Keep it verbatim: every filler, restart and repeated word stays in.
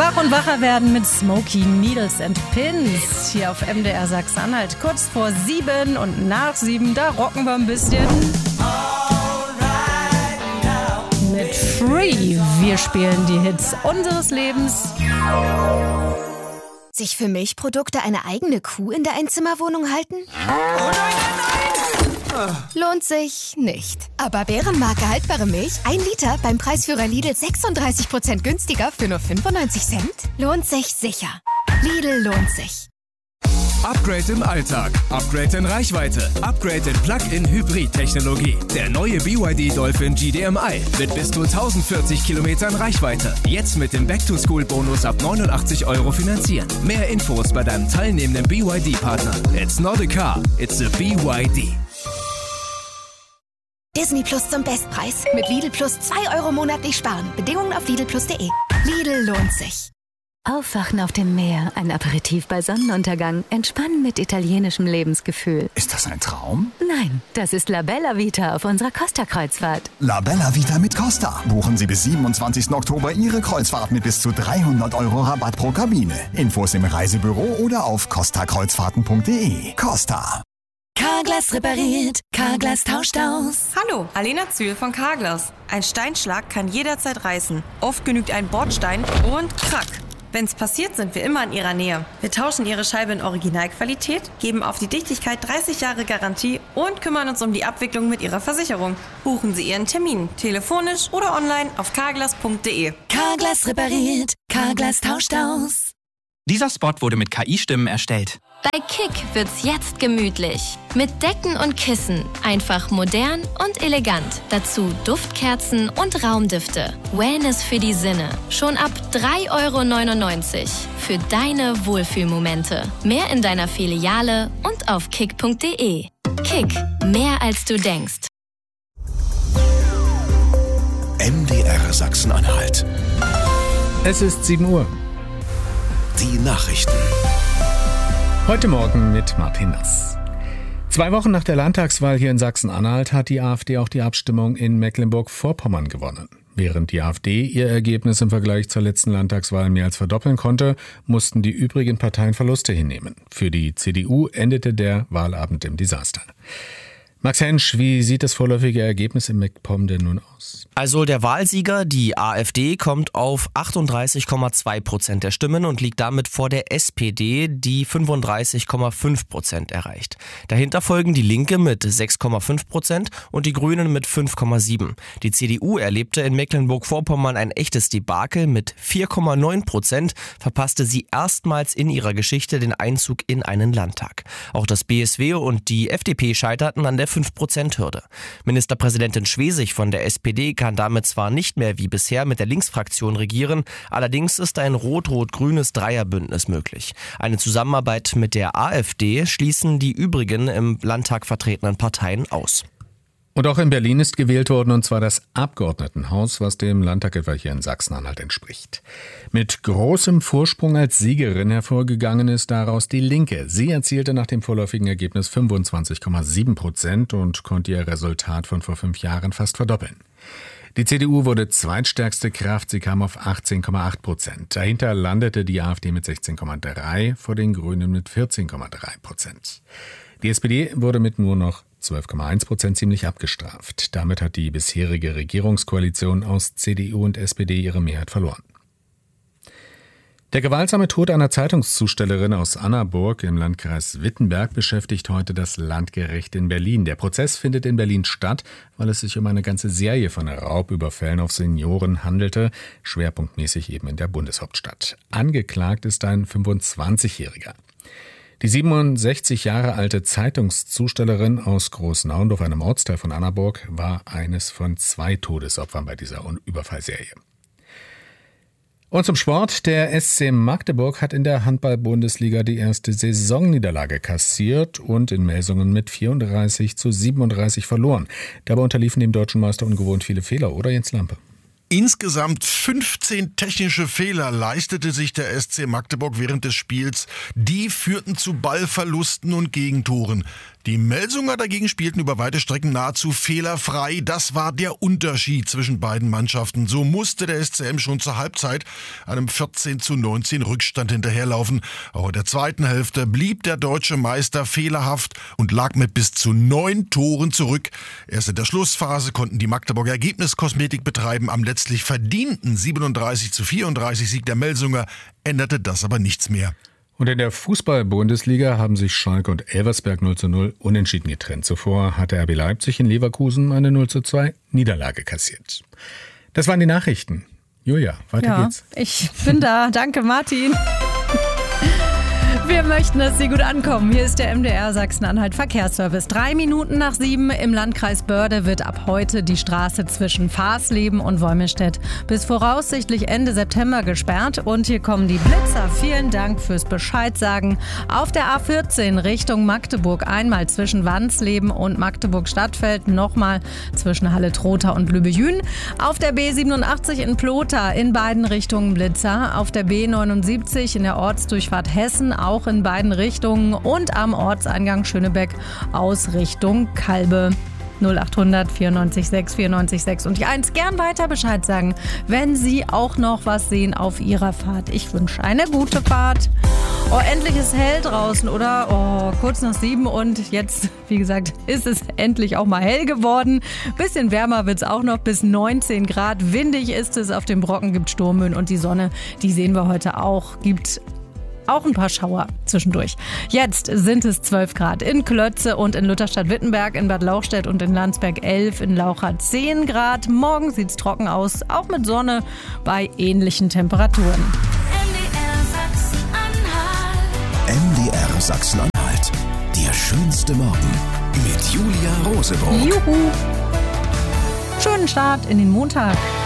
Wach und wacher werden mit Smokey Needles and Pins. Hier auf M D R Sachsen-Anhalt. Kurz vor sieben und nach sieben, da rocken wir ein bisschen. Mit Free. Wir spielen die Hits unseres Lebens. Sich für Milchprodukte eine eigene Kuh in der Einzimmerwohnung halten? Oh nein, nein, nein! Lohnt sich nicht. Aber Bärenmarke haltbare Milch, ein Liter beim Preisführer Lidl sechsunddreißig Prozent günstiger für nur fünfundneunzig Cent? Lohnt sich sicher. Lidl lohnt sich. Upgrade im Alltag, Upgrade in Reichweite, Upgrade in Plug-in-Hybrid-Technologie. Der neue B Y D Dolphin G D M I mit bis zu tausendvierzig Kilometern Reichweite. Jetzt mit dem Back-to-School-Bonus ab neunundachtzig Euro finanzieren. Mehr Infos bei deinem teilnehmenden B Y D-Partner. It's not a car, it's a B Y D. Disney Plus zum Bestpreis. Mit Lidl Plus zwei Euro monatlich sparen. Bedingungen auf lidl plus punkt de. Lidl lohnt sich. Aufwachen auf dem Meer, ein Aperitif bei Sonnenuntergang, entspannen mit italienischem Lebensgefühl. Ist das ein Traum? Nein, das ist La Bella Vita auf unserer Costa-Kreuzfahrt. La Bella Vita mit Costa. Buchen Sie bis siebenundzwanzigsten Oktober Ihre Kreuzfahrt mit bis zu dreihundert Euro Rabatt pro Kabine. Infos im Reisebüro oder auf costa kreuzfahrten punkt de. Costa. Carglass repariert, Carglass tauscht aus. Hallo, Alena Zühl von Carglass. Ein Steinschlag kann jederzeit reißen. Oft genügt ein Bordstein und krack. Wenn's passiert, sind wir immer in Ihrer Nähe. Wir tauschen Ihre Scheibe in Originalqualität, geben auf die Dichtigkeit dreißig Jahre Garantie und kümmern uns um die Abwicklung mit Ihrer Versicherung. Buchen Sie Ihren Termin, telefonisch oder online auf carglass punkt de. Carglass repariert, Carglass tauscht aus. Dieser Spot wurde mit K I-Stimmen erstellt. Bei Kick wird's jetzt gemütlich. Mit Decken und Kissen. Einfach modern und elegant. Dazu Duftkerzen und Raumdüfte. Wellness für die Sinne. Schon ab drei Euro neunundneunzig. Für deine Wohlfühlmomente. Mehr in deiner Filiale und auf kick punkt de. Kick. Mehr als du denkst. M D R Sachsen-Anhalt. Es ist sieben Uhr. Die Nachrichten. Heute Morgen mit Martin Nass. Zwei Wochen nach der Landtagswahl hier in Sachsen-Anhalt hat die AfD auch die Abstimmung in Mecklenburg-Vorpommern gewonnen. Während die AfD ihr Ergebnis im Vergleich zur letzten Landtagswahl mehr als verdoppeln konnte, mussten die übrigen Parteien Verluste hinnehmen. Für die C D U endete der Wahlabend im Desaster. Max Hensch, wie sieht das vorläufige Ergebnis im MacPom denn nun aus? Also der Wahlsieger, die AfD, kommt auf achtunddreißig Komma zwei Prozent der Stimmen und liegt damit vor der S P D, die fünfunddreißig Komma fünf Prozent erreicht. Dahinter folgen die Linke mit sechs Komma fünf Prozent und die Grünen mit fünf Komma sieben. Die C D U erlebte in Mecklenburg-Vorpommern ein echtes Debakel. Mit vier Komma neun Prozent verpasste sie erstmals in ihrer Geschichte den Einzug in einen Landtag. Auch das B S W und die F D P scheiterten an der fünf Prozent Hürde. Ministerpräsidentin Schwesig von der S P D kann damit zwar nicht mehr wie bisher mit der Linksfraktion regieren, allerdings ist ein rot-rot-grünes Dreierbündnis möglich. Eine Zusammenarbeit mit der AfD schließen die übrigen im Landtag vertretenen Parteien aus. Und auch in Berlin ist gewählt worden, und zwar das Abgeordnetenhaus, was dem Landtag etwa hier in Sachsen-Anhalt entspricht. Mit großem Vorsprung als Siegerin hervorgegangen ist daraus die Linke. Sie erzielte nach dem vorläufigen Ergebnis fünfundzwanzig Komma sieben Prozent und konnte ihr Resultat von vor fünf Jahren fast verdoppeln. Die C D U wurde zweitstärkste Kraft, sie kam auf achtzehn Komma acht Prozent. Dahinter landete die AfD mit sechzehn Komma drei, vor den Grünen mit vierzehn Komma drei Prozent. Die S P D wurde mit nur noch zwölf Komma eins Prozent ziemlich abgestraft. Damit hat die bisherige Regierungskoalition aus C D U und S P D ihre Mehrheit verloren. Der gewaltsame Tod einer Zeitungszustellerin aus Annaburg im Landkreis Wittenberg beschäftigt heute das Landgericht in Berlin. Der Prozess findet in Berlin statt, weil es sich um eine ganze Serie von Raubüberfällen auf Senioren handelte, schwerpunktmäßig eben in der Bundeshauptstadt. Angeklagt ist ein fünfundzwanzigjähriger. Die siebenundsechzig Jahre alte Zeitungszustellerin aus Großnaundorf, einem Ortsteil von Annaburg, war eines von zwei Todesopfern bei dieser Überfallserie. Und zum Sport. Der S C Magdeburg hat in der Handball-Bundesliga die erste Saisonniederlage kassiert und in Melsungen mit vierunddreißig zu siebenunddreißig verloren. Dabei unterliefen dem deutschen Meister ungewohnt viele Fehler, oder Jens Lampe? Insgesamt fünfzehn technische Fehler leistete sich der S C Magdeburg während des Spiels. Die führten zu Ballverlusten und Gegentoren. Die Melsunger dagegen spielten über weite Strecken nahezu fehlerfrei. Das war der Unterschied zwischen beiden Mannschaften. So musste der S C M schon zur Halbzeit einem vierzehn zu neunzehn Rückstand hinterherlaufen. Auch in der zweiten Hälfte blieb der deutsche Meister fehlerhaft und lag mit bis zu neun Toren zurück. Erst in der Schlussphase konnten die Magdeburger Ergebniskosmetik betreiben. Am letztlich verdienten siebenunddreißig zu vierunddreißig Sieg der Melsunger änderte das aber nichts mehr. Und in der Fußball-Bundesliga haben sich Schalke und Elversberg null zu null unentschieden getrennt. Zuvor hatte R B Leipzig in Leverkusen eine null zu zwei Niederlage kassiert. Das waren die Nachrichten. Julia, weiter ja, geht's. Ich bin da. Danke, Martin. Wir möchten, dass Sie gut ankommen. Hier ist der M D R Sachsen-Anhalt Verkehrsservice. Drei Minuten nach sieben im Landkreis Börde wird ab heute die Straße zwischen Fahrsleben und Wolmirstedt bis voraussichtlich Ende September gesperrt. Und hier kommen die Blitzer. Vielen Dank fürs Bescheidsagen. Auf der A vierzehn Richtung Magdeburg einmal zwischen Wansleben und Magdeburg-Stadtfeld, nochmal zwischen Halle-Trotha und Lübejün. Auf der B siebenundachtzig in Plotha in beiden Richtungen Blitzer. Auf der B neunundsiebzig in der Ortsdurchfahrt Hessen auch in beiden Richtungen und am Ortseingang Schönebeck aus Richtung Kalbe. null achthundert vierundneunzig sechs vierundneunzig sechs und die eins. Gern weiter Bescheid sagen, wenn Sie auch noch was sehen auf Ihrer Fahrt. Ich wünsche eine gute Fahrt. Oh, endlich ist hell draußen, oder? Oh, kurz nach sieben und jetzt, wie gesagt, ist es endlich auch mal hell geworden. Bisschen wärmer wird es auch noch, bis neunzehn Grad. Windig ist es, auf dem Brocken gibt Sturmböen und die Sonne, die sehen wir heute auch, gibt auch ein paar Schauer zwischendurch. Jetzt sind es zwölf Grad in Klötze und in Lutherstadt-Wittenberg, in Bad Lauchstädt und in Landsberg elf, in Laucha zehn Grad. Morgen sieht es trocken aus, auch mit Sonne bei ähnlichen Temperaturen. M D R Sachsen-Anhalt. Der schönste Morgen mit Julia Rosebrot. Juhu! Schönen Start in den Montag.